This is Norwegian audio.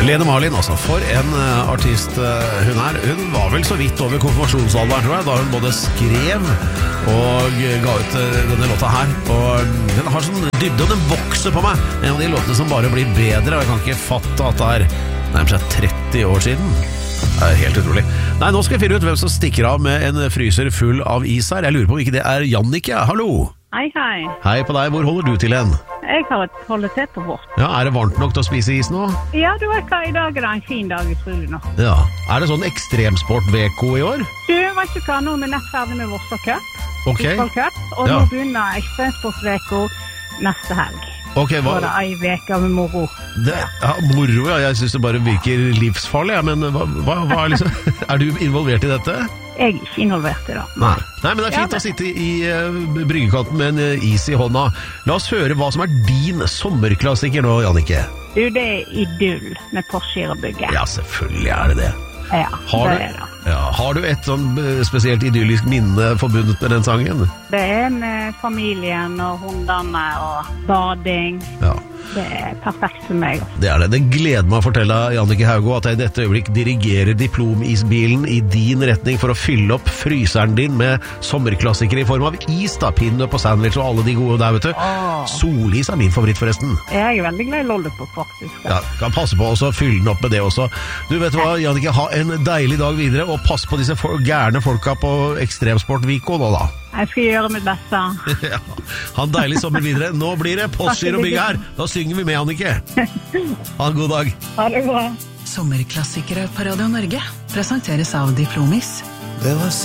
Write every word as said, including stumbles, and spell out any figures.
Lene Marlin, altså. For en uh, artist uh, hun er. Hun var vel så vidt over konfirmasjonsalderen, tror jeg, da hun både skrev og ga ut uh, denne låta her. Og um, den har sånn dybde, og den vokser på meg. En av de låtene som bare blir bedre, og jeg kan ikke fatte at det er nærmere seg tretti år siden. Det er helt utrolig. Nei, nå skal jeg finne ut hvem som stikker av med en fryser full av is her. Jeg lurer på om ikke det er Jannicke. Hallo! Hei, hei. Hei på deg. Hvor holder du til hen? Jeg har et kvalitetsrapport. Ja, er det varmt nok til å spise is nå? Ja, du vet hva, i dag er det en fin dag, utrolig nok. Ja. Er det sånn ekstremsport-veko i år? Du, vet du hva, nå er vi nett ferdig med Vossa Cup, Ok. fotballcup, og Ja. nå begynner ekstremsportveko neste helg. Ok, hva? Så det er en veke med moro. Det, ja, moro, ja. Jeg synes det bare virker livsfarlig, ja. Men hva, hva, hva er liksom Er du involvert i dette? Jeg er ikke involvert i det. Nei. Nei, men det er fint Ja, å sitte i uh, bryggekanten med en uh, is i hånda. La oss høre hva som er din sommerklassiker nå, Jannicke. Du, det er Idyll med Porsche-bygget. Ja, selvfølgelig er det det. Ja, Har det du, er det. ja, har du et sånn uh, spesielt idyllisk minne forbundet med den sangen? Det er med familien og hundene og bading. Ja. Det er perfekt for meg. Det er det. Det gleder meg å fortelle Jannicke Haugo at jeg i dette øyeblikk dirigerer diplomisbilen i din retning for å fylle opp fryseren din med sommerklassikere i form av is, da, pinup og sandwich og alle de gode der, vet du. Åh. Solis er min favoritt forresten. Jeg er veldig glad i lollipop, faktisk. Ja, kan passe på også, fylle den opp med det også. Du vet hva, Jannicke, ha en deilig dag videre, og pass på disse for gærne folka på Ekstremsport-Viko nå da. Jeg skal gjøre mitt beste. Ja, ha en deilig sommer videre. Nå blir det Postgirobygget her. Da synger vi med, Jannicke. Ha en god dag. Ha det bra. Sommerklassikere på Radio Norge presenteres av Diplomis. Det var